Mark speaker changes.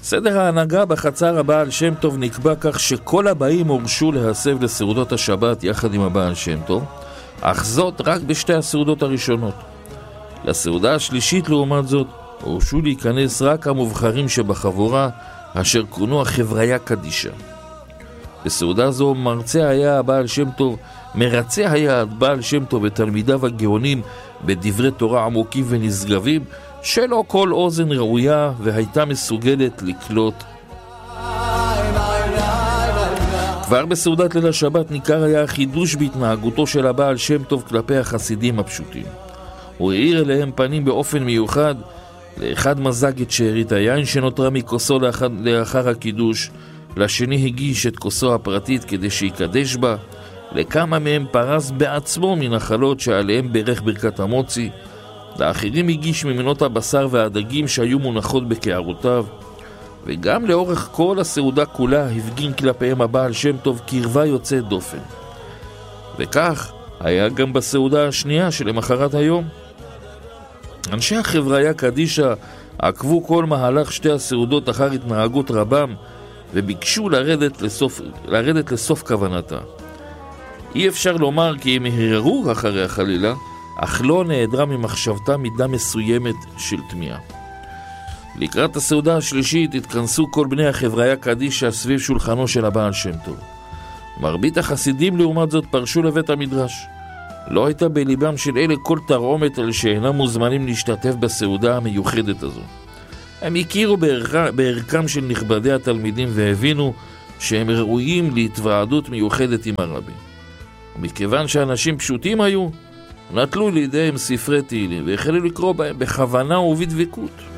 Speaker 1: סדר ההנהגה בחצר הבעל שם טוב נקבע כך שכל הבאים הורשו להסב לסעודות השבת יחד עם הבעל שם טוב, אך זאת רק בשתי הסעודות הראשונות. לסעודה השלישית לעומת זאת הורשו להיכנס רק המובחרים שבחבורה, אשר כונו החבריה קדישה. בסעודה זו מרצה היה הבעל שם טוב, מרצה היה הבעל שם טוב ותלמידיו הגאונים בדברי תורה עמוקים ונשגבים, שלא כל אוזן ראויה והייתה מסוגלת לקלוט. כבר בסעודת ליל השבת ניכר היה החידוש בהתנהגותו של הבעל שם טוב כלפי החסידים הפשוטים. הוא העיר אליהם פנים באופן מיוחד, לאחד מזג את שארית היין שנותרה מכוסו לאחר הקידוש, לשני הגיש את כוסו הפרטית כדי שיקדש בה, לכמה מהם פרס בעצמו מנחלות שעליהם ברך ברכת המוצי, לאחרים הגיש ממנות הבשר והדגים שהיו מונחות בקערותיו, וגם לאורך כל הסעודה כולה הפגין כלפיהם הבעל שם טוב קרבה יוצאת דופן. וכך היה גם בסעודה השנייה שלמחרת היום. אנשי החבריה קדישה עקבו כל מהלך שתי הסעודות אחר התנהגות רבם, וביקשו לרדת לסוף כוונתה. אי אפשר לומר כי הם הרהרו אחרי החלילה, אך לא נעדרה ממחשבתה מידה מסוימת של תמיהה. לקראת הסעודה השלישית התכנסו כל בני החבריה קדישה סביב שולחנו של הבעל שם טוב. מרבית החסידים לעומת זאת פרשו לבית המדרש. לא הייתה בליבם של אלה כל תרעומת על שאינם מוזמנים להשתתף בסעודה המיוחדת הזו. הם הכירו בערכם של נכבדי התלמידים והבינו שהם ראויים להתוועדות מיוחדת עם הרבי. ומכיוון שאנשים פשוטים היו, נטלו לידיהם ספרי תהילים והחלו לקרוא בהם בכוונה ובדבקות.